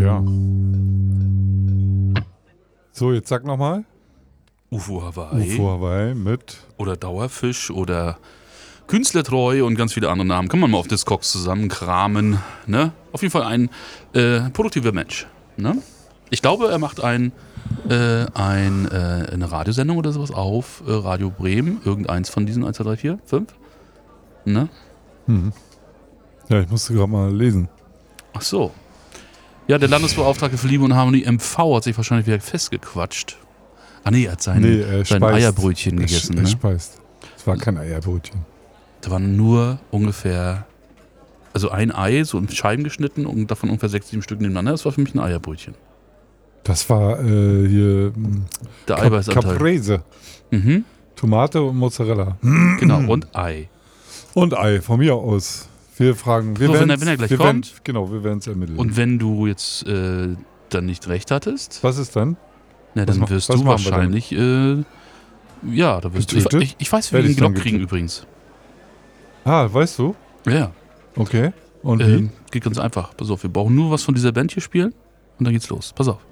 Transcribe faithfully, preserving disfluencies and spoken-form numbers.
ja. So, jetzt sag nochmal. U F O Hawaii. U F O Hawaii mit... Oder Dauerfisch oder Künstlertreu und ganz viele andere Namen. Kann man mal auf Discogs zusammenkramen. Ne? Auf jeden Fall ein äh, produktiver Mensch. Ne? Ich glaube, er macht ein, äh, ein, äh, eine Radiosendung oder sowas auf äh, Radio Bremen. Irgendeins von diesen eins, zwei, drei, vier, fünf. Ne? Hm. Ja, ich musste gerade mal lesen. Ach so. Ja, der Landesbeauftragte für Liebe und Harmonie M V hat sich wahrscheinlich wieder festgequatscht. Ah nee, er hat sein, Nee, er sein speist. Eierbrötchen Er, gegessen. er Ne? speist. Es war kein Eierbrötchen. Da waren nur ungefähr, also ein Ei, so in Scheiben geschnitten und davon ungefähr sechs, sieben Stück nebeneinander. Das war für mich ein Eierbrötchen. Das war äh, hier Der Cap- Eiweißanteil. Caprese. Mhm. Tomate und Mozzarella. Genau, und Ei. Und Ei, von mir aus. Wir fragen, wir So, wenn werden er- wenn er gleich wir kommt. werden, genau, wir werden es ermitteln. Und wenn du jetzt äh, dann nicht recht hattest, was ist dann? na, was dann ma- wirst was du machen wir dann? wahrscheinlich, äh, ja, da wirst du, ich, Getötet? ich, ich weiß, wie wir Werde den ich dann Glock kriegen getötet? übrigens. Ah, weißt du? Ja, Okay. Und wie? ähm, geht ganz einfach. Pass auf, wir brauchen nur was von dieser Band hier spielen und dann geht's los. Pass auf.